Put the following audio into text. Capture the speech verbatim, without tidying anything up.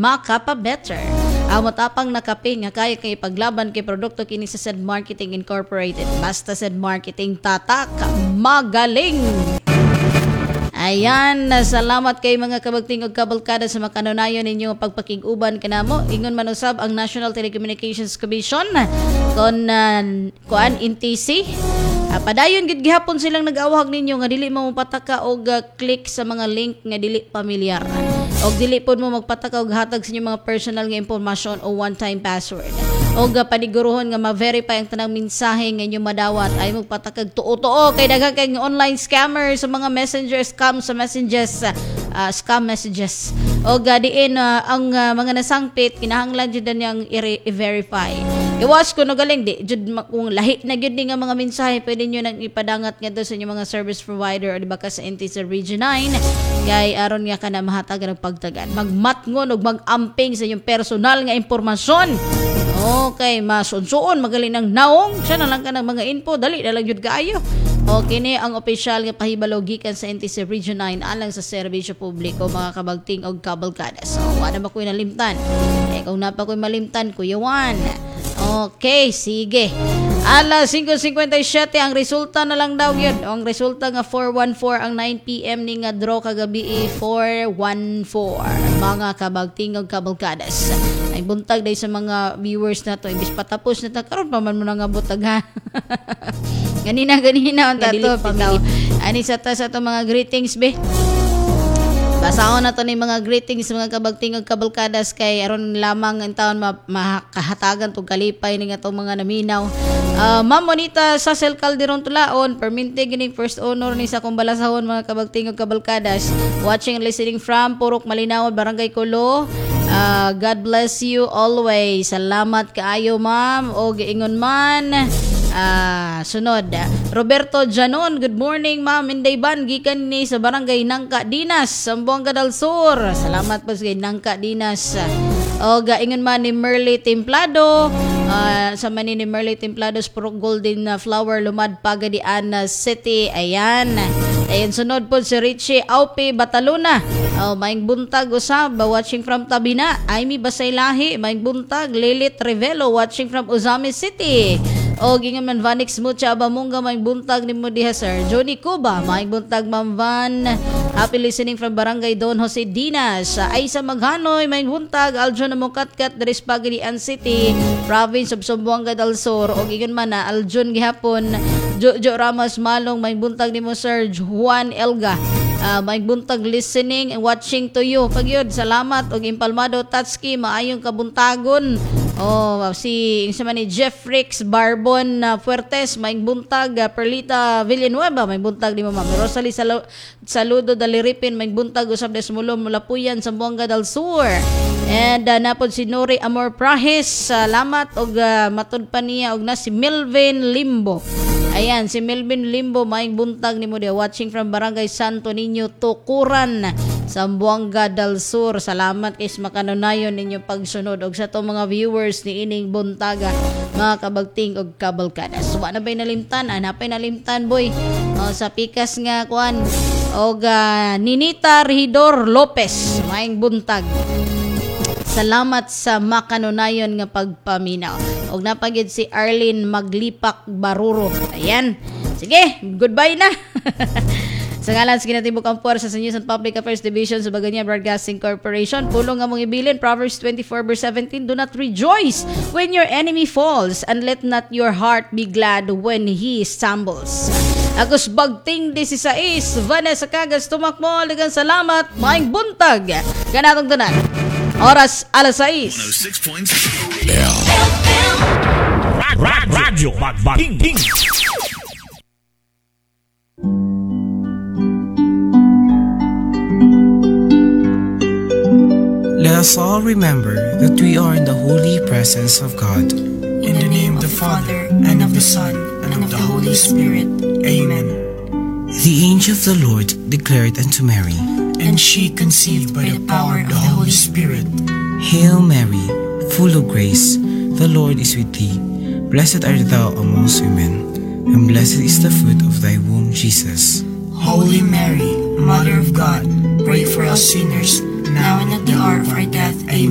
makapa-better. Ang matapang na kape nga kaya kay paglaban kay produkto kini sa Said Marketing Incorporated. Basta Said Marketing tatak, magaling! Ayan, salamat kay mga kabagting ug kabalkada sa makanunayon ninyo pagpakig-uban kanamo. Ingon man usab ang National Telecommunications Commission kon uh, kuan N T C. Uh, padayon gid gihapon silang nag-awhag ninyo nga dili mo mapataka og uh, click sa mga link nga dili pamilyar. Og dili pod mo magpataka og hatag sa inyong mga personal nga impormasyon o one-time password. Og uh, paniguruhon nga ma-verify ang tanang mensahe nga inyong madawat ay magpatakag tuo-tuo kay daghan kay online scammer sa mga messenger scam sa messages uh, scam messages. Og uh, diin uh, ang uh, mga nasangpit kinahanglan jud niyang i-verify. Iwas ko no galing di jud kung lahi na gyud nga mga mensahe pwede niyo nang ipadangat nga do sa inyong mga service provider o di ba ka sa N T C Region nine kay aron nga kana mahatag ng pagtagan magmatngon og mag-amping sa inyong personal nga impormasyon. Okay, masunsuon magaling ng naong siya na lang ka ng mga info dali na lang jud kaayo. Okay ni ang opisyal nga pahibalo gikan sa N T C Region nine alang sa serbisyo publiko mga kabagting og kabalkada. So wala ba ko'y nalimtan? Eh kung napa ko'y malimtan kuyawan. Okay, sige. Alas five fifty-seven ang resulta na lang daw yun. Ang resulta nga four fourteen ang nine p m ni nga draw kagabi four fourteen. Mga kabagting og kabalkadas. Ay buntag day sa mga viewers na to. Imbis patapos na ta karon pa man mo nga butag ha. ganina ganina on tato pitaw. Ani sa ta sa to mga greetings be. Basahon na to ni mga greetings mga kabagting ug kabalkadas kay aron lamang ang taon makahatagan tong kalipay ni nga tong mga naminaw. Uh, Ma'am Monita sa Sel Calderon Tulaon, perminte gining first honor ni sa kumbalasahon mga kabagting ug kabalkadas. Watching and listening from Purok Malinaw, Barangay Kulo. Uh, God bless you always. Salamat kaayo ma'am o giingon man. Ah, sunod. Roberto Janon, good morning ma'am. Inday ban gikan ni sa Barangay Nangka Dinas, Zamboanga del Sur. Salamat po sa Nangka Dinas. O gaingon man ni Merly Templado, uh, sa man ni Merly Templado sa Purok Golden Flower Lumad Pagadian City. Ayan. Ayan sunod po si Richie Aupe Bataluna. Oh, maing buntag usab watching from Tabina. Amy Basaylahi, maing buntag Lilith Revelo watching from Uzami City. O gingan man Vanix Mucha Abamunga may buntag ni mo diha sir. Johnny Cuba may buntag Ma'am Van. Happy listening from Barangay Don Jose Dinas. Aisa Maghanoy may buntag Aljon na Mukatkat Daris Pagadian City, Province of Zamboanga del Sur. O gingan man na Aljon gihapon Jojo Ramos Malong may buntag ni mo sir Juan Elga. Uh, may buntag listening and watching to you. Pagyod, salamat og Impalmado Tatski maayong kabuntagon. Oh, si sa man ni Jeff Rix Barbon uh, Fuertes may buntag uh, Perlita Villanueva may buntag ni Ma'am Rosalie Sal- Saludo Daliripin may buntag usab des Mulom Mulapuyan Zamboanga del Sur. And uh, napod si Nori Amor Prahes, salamat og uh, matud pa niya og na si Melvin Limbo. Ayan, si Melvin Limbo maing buntag ni mo dia watching from Barangay Santo Niño Tukuran, Zamboanga del Sur. Salamat kay makanunayon ninyo pagsunod og sa to mga viewers ni ining buntaga mga kabagting og kabalkada. So na bay nalimtan, anapay nalimtan boy. O, sa pikas nga kuan og uh, Ninita Regidor Lopez maing buntag. Salamat sa makanunayon nga pagpaminaw. Og napagid si Arlene Maglipak Baruro. Ayan. Sige, goodbye na. Sa ngalan sa kinatibuk ang puwersa sa News and Public Affairs Division sa Baganya Broadcasting Corporation, pulong nga mong ibilin, Proverbs twenty-four verse seventeen, do not rejoice when your enemy falls, and let not your heart be glad when he stumbles. Agos Bagting sixteen, Vanessa Cagas, tumakmo, ligang salamat, maing buntag. Ganatong tanan. Oras alas sais. one oh six point zero Radyo Bagbaking. Let us all remember that we are in the holy presence of God. In the name of the Father, and of the Son, and of the Holy Spirit. Amen. The angel of the Lord declared unto Mary, And she conceived by the power of the Holy Spirit. Hail Mary, full of grace, the Lord is with thee. Blessed art thou amongst women, and blessed is the fruit of thy womb, Jesus. Holy Mary, Mother of God, pray for us sinners, now and at the hour of our death. Amen.